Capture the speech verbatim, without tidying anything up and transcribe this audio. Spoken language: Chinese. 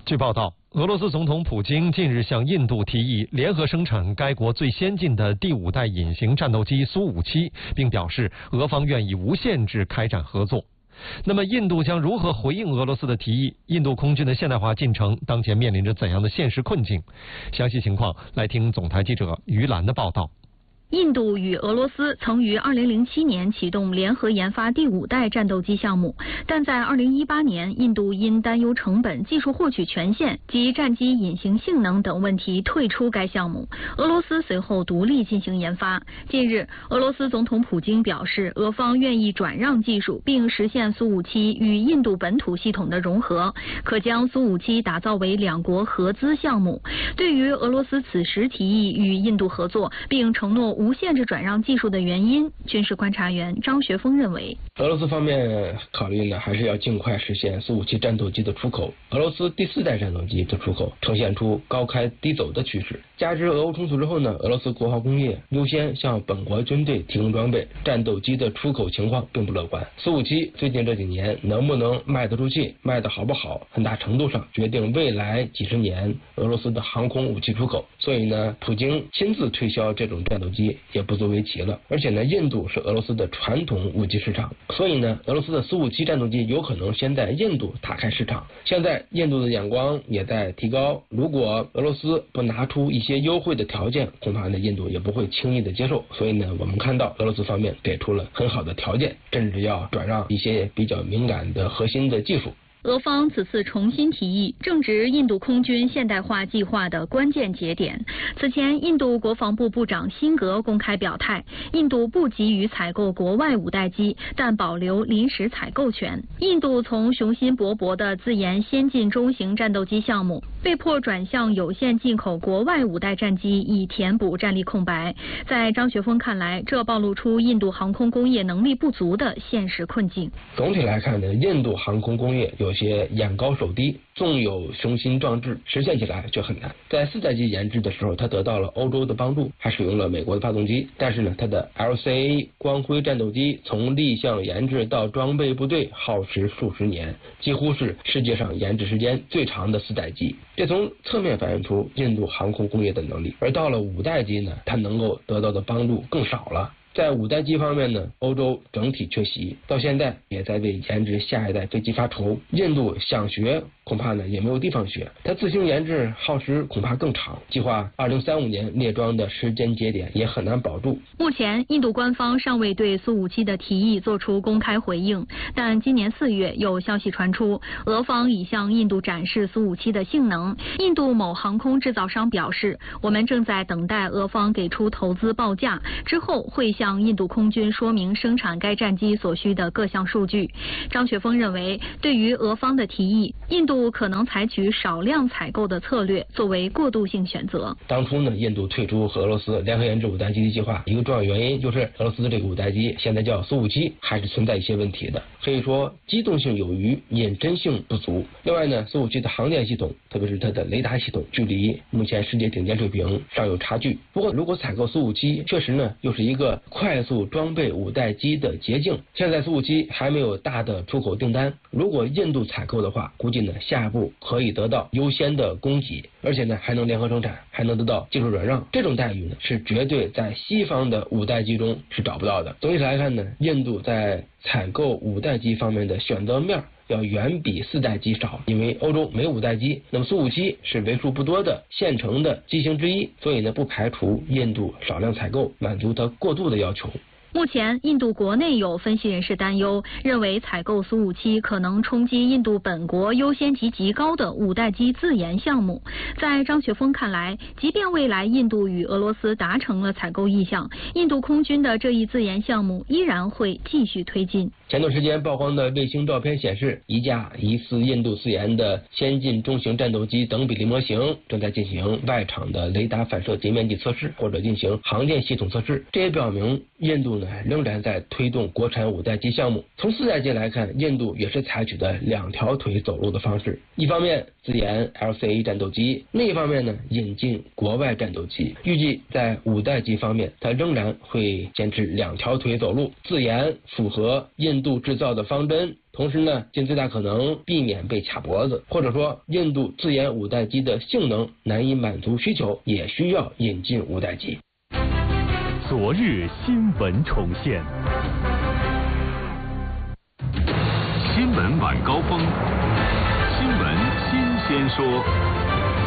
据报道，俄罗斯总统普京近日向印度提议联合生产该国最先进的第五代隐形战斗机苏五七，并表示俄方愿意无限制开展合作。那么，印度将如何回应俄罗斯的提议？印度空军的现代化进程当前面临着怎样的现实困境？详细情况来听总台记者于兰的报道。 印度与俄罗斯曾于二零零七年启动联合研发第五代战斗机项目，但在二零一八年，印度因担忧成本、技术获取权限及战机隐形性能等问题退出该项目。俄罗斯随后独立进行研发。近日，俄罗斯总统普京表示，俄方愿意转让技术，并实现苏五七与印度本土系统的融合，可将苏五七打造为两国合资项目。对于俄罗斯此时提议与印度合作，并承诺无限制转让技术的原因，军事观察员张学峰认为， 俄罗斯方面考虑呢，还是要尽快实现苏五七战斗机的出口。俄罗斯第四代战斗机的出口呈现出高开低走的趋势。加之俄乌冲突之后呢，俄罗斯国防工业优先向本国军队提供装备，战斗机的出口情况并不乐观。苏五七最近这几年能不能卖得出去，卖得好不好，很大程度上决定未来几十年俄罗斯的航空武器出口。所以呢，普京亲自推销这种战斗机也不足为奇了。而且呢，印度是俄罗斯的传统武器市场，所以呢，俄罗斯的苏五七战斗机有可能先在印度打开市场。现在印度的眼光也在提高，如果俄罗斯不拿出一些优惠的条件，恐怕呢印度也不会轻易的接受。所以呢，我们看到俄罗斯方面给出了很好的条件，甚至要转让一些比较敏感的核心的技术。 俄方此次重新提议，正值印度空军现代化计划的关键节点。此前，印度国防部部长辛格公开表态，印度不急于采购国外五代机，但保留临时采购权。印度从雄心勃勃的自研先进中型战斗机项目，被迫转向有限进口国外五代战机，以填补战力空白。在张学峰看来，这暴露出印度航空工业能力不足的现实困境。 总体来看呢，印度航空工业有有些眼高手低，纵有雄心壮志，实现起来却很难。在四代机研制的时候，它得到了欧洲的帮助，还使用了美国的发动机。但是呢，它的 L C A 光辉战斗机从立项研制到装备部队耗时数十年，几乎是世界上研制时间最长的四代机。这从侧面反映出印度航空工业的能力。而到了五代机呢，它能够得到的帮助更少了。在五代机方面呢，欧洲整体缺席，到现在也在为研制下一代飞机发愁。印度想学，恐怕呢也没有地方学，它自行研制耗时恐怕更长，计划二零三五年列装的时间节点也很难保住。 目前，印度官方尚未对苏五七的提议做出公开回应，但今年四月有消息传出，俄方已向印度展示苏五七的性能。印度某航空制造商表示，我们正在等待俄方给出投资报价，之后会向印度空军说明生产该战机所需的各项数据。张学峰认为，对于俄方的提议，印度可能采取少量采购的策略作为过渡性选择。 当初呢，印度退出和俄罗斯联合研制五代机的计划，一个重要原因就是俄罗斯的这个五代机现在叫苏五七，还是存在一些问题的，可以说机动性有余，隐身性不足。另外呢，苏五七的航电系统，特别是它的雷达系统，距离目前世界顶尖水平尚有差距。不过，如果采购苏五七，确实呢又是一个快速装备五代机的捷径。现在苏五七还没有大的出口订单，如果印度采购的话，估计呢下一步可以得到优先的供给，而且呢还能联合生产，还能得到技术转让。这种待遇呢是绝对在西方的五代机中是找不到的。总体来看呢，印度在采购五代机方面的选择面要远比四代机少，因为欧洲没有五代机，那么苏五七是为数不多的现成的机型之一，所以呢不排除印度少量采购，满足它过渡的要求。 目前，印度国内有分析人士担忧，认为采购苏五七可能冲击印度本国优先级极高的五代机自研项目。在张学峰看来，即便未来印度与俄罗斯达成了采购意向，印度空军的这一自研项目依然会继续推进。 前段时间曝光的卫星照片显示，一架疑似印度自研的先进中型战斗机等比例模型正在进行外场的雷达反射截面积测试，或者进行航电系统测试。这也表明印度仍然在推动国产五代机项目。从四代机来看，印度也是采取的两条腿走路的方式，一方面自研 L C A 战斗机，另一方面呢引进国外战斗机。预计在五代机方面，它仍然会坚持两条腿走路，自研符合印印度制造的方针，同时呢，尽最大可能避免被卡脖子，或者说印度自研五代机的性能难以满足需求，也需要引进五代机。 昨日新闻重现，新闻晚高峰，新闻新鲜说。